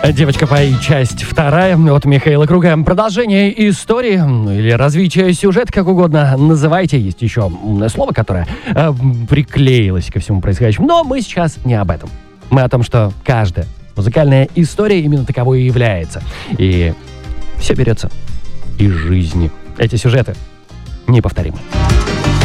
«Девочка Пай», часть 2 от Михаила Круга. Продолжение истории, или развитие сюжета, как угодно называйте. Есть еще умное слово, которое приклеилось ко всему происходящему. Но мы сейчас не об этом. Мы о том, что каждая музыкальная история именно таковой и является. И все берется из жизни. Эти сюжеты неповторимы.